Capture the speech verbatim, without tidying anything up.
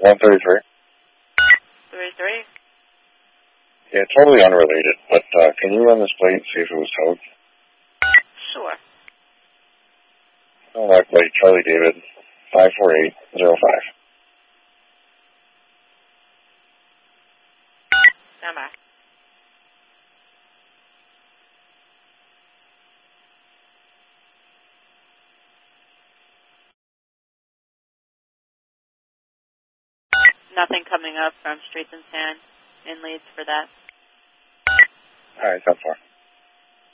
one thirty-three. thirty-three? Yeah, totally unrelated, but uh, can you run this plate and see if it was towed? Sure. Oh, that plate, Charlie David, five four eight zero five. Stand by. Nothing coming up from Streets and Sand in leads for that. All right, that's fine.